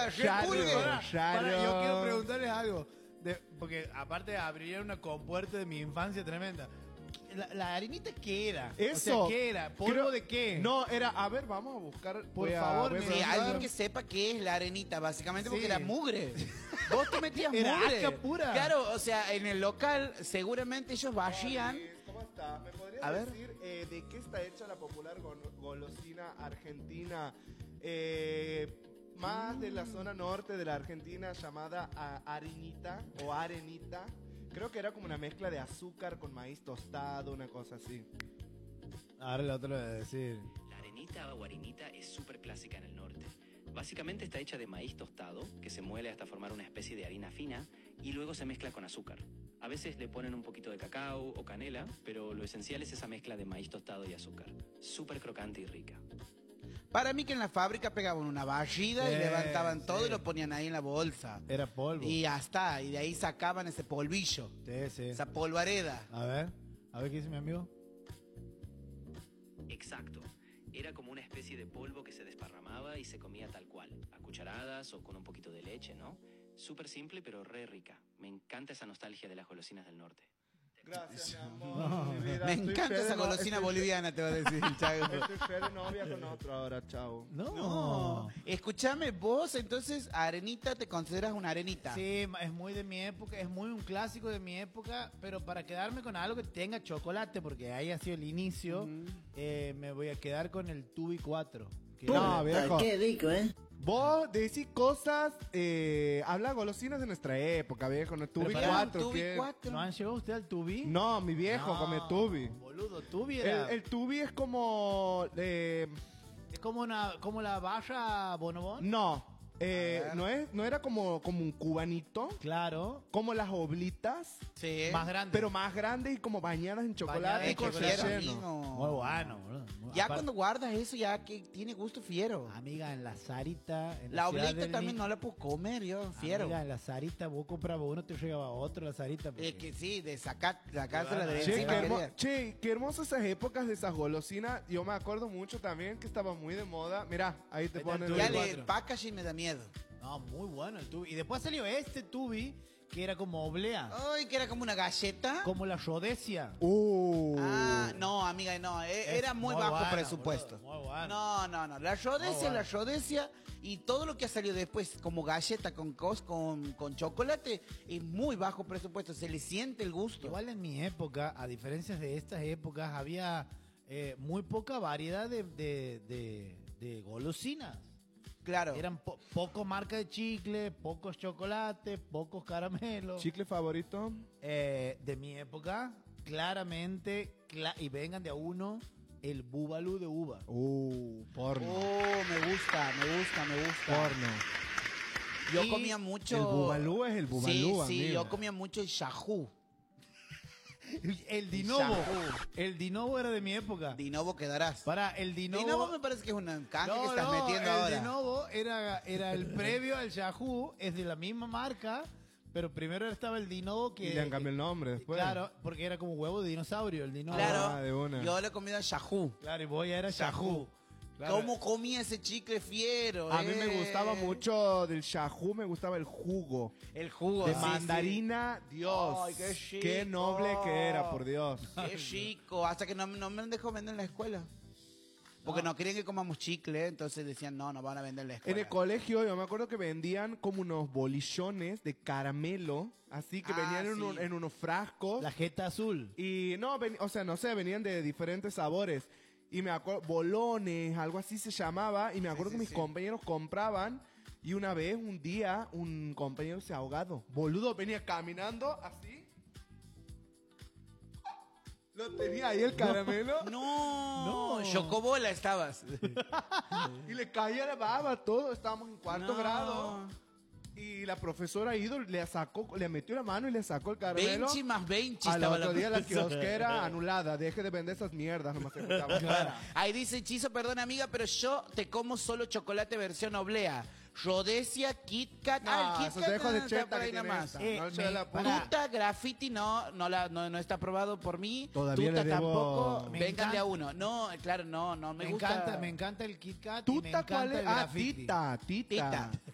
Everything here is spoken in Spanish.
Repulga, repulgue. Para, yo quiero preguntarles algo. Porque aparte abriría una compuerta de mi infancia tremenda. ¿La harinita qué era? Eso. O sea, ¿qué era? ¿Polvo de qué? No, era, a ver, vamos a buscar. Por voy a favor, ver, Sí, voy a alguien buscar. que sepa qué es la arenita, básicamente, porque Sí. era mugre. Vos te metías Era mugre. asca pura. Claro, o sea, en el local seguramente ellos vacían. ¿Cómo está? ¿Me podrías A ver. decir de qué está hecha la popular golosina argentina? Más de la zona norte de la Argentina llamada harinita o arenita. Creo que era como una mezcla de azúcar con maíz tostado, una cosa así. Ahora el otro lo voy a decir. La arenita o harinita es súper clásica en el norte. Básicamente está hecha de maíz tostado, que se muele hasta formar una especie de harina fina y luego se mezcla con azúcar. A veces le ponen un poquito de cacao o canela, pero lo esencial es esa mezcla de maíz tostado y azúcar. Súper crocante y rica. Para mí que en la fábrica pegaban una barrida y Sí, levantaban todo sí. y lo ponían ahí en la bolsa. Era polvo. Y ya está, y de ahí sacaban ese polvillo, Sí, sí. esa polvareda. A ver qué dice mi amigo. Exacto. Era como una especie de polvo que se desparramaba y se comía tal cual, a cucharadas o con un poquito de leche, ¿no? Súper simple pero re rica. Me encanta esa nostalgia de las golosinas del norte. Gracias, mi amor. mi vida. Me Estoy encanta fe de esa no- golosina estoy- boliviana, te va a decir, Chago. Estoy fe de novia con otro ahora, chao. No. Escúchame, vos entonces, arenita, ¿te consideras una arenita? Sí, es muy de mi época, es muy un clásico de mi época, pero para quedarme con algo que tenga chocolate, porque ahí ha sido el inicio, me voy a quedar con el Tubi 4. que No, era- viejo. Qué rico, ¿eh? Vos decís cosas, habla golosinas de nuestra época, viejo. No, Tubi pará, 4. Tubi ¿qué? 4. ¿No han llegado usted al Tubi? No, mi viejo No, come Tubi. Boludo, Tubi era... El Tubi es como... es como la barra Bonobón. no, no era como un cubanito, Claro. como las oblitas, Sí. Más grande. pero más grandes y como bañadas en chocolate Bañadas y en con chocolate. relleno. Muy bueno, boludo. Ya Aparte- cuando guardas eso, ya que tiene gusto fiero. Amiga, en la Sarita... En La Ciudad oblita del también Ni- no la puedo comer, yo, fiero. Amiga, en la Sarita vos comprabas uno, te llegaba otro la Sarita. porque- Es que sí, de sacársela de Che, Che, encima, qué, quería. che, qué hermosas esas épocas de esas golosinas. Yo me acuerdo mucho también que estaba muy de moda. Mirá, ahí te Ahí está ponen el Ya el... Tubi. le cuatro. packaging me da miedo. No, muy bueno el Tubi. Y después salió este Tubi, que era como oblea, Ay, que era como una galleta. como la Rhodesia. Ah, no, amiga, no. Era muy muy bajo buena, presupuesto. boludo, muy buena. No. La Rhodesia, buena. la Rhodesia y todo lo que ha salido después como galleta con chocolate es muy bajo presupuesto. Se le siente el gusto. Igual en mi época, a diferencia de estas épocas, había muy poca variedad de golosinas. Claro. Eran poco marca de chicle, pocos chocolates, pocos caramelos. ¿Chicle favorito? De mi época, claramente, y vengan de a uno, el Bubalú de uva. Porno. Oh, me gusta. Porno. Yo Y comía mucho. el bubalú es el bubalú, Sí, amigo. yo comía mucho el shahu. El Dinovo. Shahu. El Dinovo era de mi época. Dinovo quedarás. Para el Dinovo. Dinovo me parece que es un canje que estás no, metiendo el ahora. Dinovo era el previo al Yahoo, es de la misma marca, pero primero estaba el Dinovo que... Y le han cambiado el nombre después. Claro, porque era como huevo de dinosaurio el Dinovo. Claro, de una. yo le he comido al shahu. Claro, y vos ya era Yahoo. Claro. ¿Cómo comía ese chicle fiero? A mí me gustaba mucho del shahu, me gustaba el jugo. el jugo De sí, mandarina, Dios. Ay, qué chico. Qué noble que era, por Dios. sí. Qué chico. Hasta que no me dejó vender en la escuela. Porque no querían que comamos chicle, entonces decían, no van a vender en la En escuela. el colegio yo me acuerdo que vendían como unos bolillones de caramelo, así que Ah, venían sí. en unos frascos. La jeta azul. Y no, o sea, no sé, venían de diferentes sabores. Y me acuerdo, bolones, algo así se llamaba. Y me acuerdo que mis compañeros compraban. Y una vez, un día, un compañero se ha ahogado. Boludo, venía caminando así. Lo tenía ahí el caramelo. No, chocobola estabas. Y le caía la baba, todo. Estábamos en cuarto No. grado. Y la profesora Ido le metió la mano y le sacó el caramelo. 20 más 20 Al estaba otro la día la profesora. kiosquera anulada. Deje de vender esas mierdas, nomás se escuchaba. Ahí dice Chizo, perdón amiga, pero yo te como solo chocolate versión oblea. Rhodesia, Kit Kat. No, el Kit esos Kat dejos de está cheta por ahí que tiene nomás. esa. No se la pongo. para- Tuta, graffiti, no está aprobado por mí. Todavía Tuta le debo- tampoco. Me Vengan de a encanta- uno. No, claro, no me gusta. Me encanta el Kit Kat y me ¿Tuta encanta cuál es? el Ah, graffiti. tita. Tita.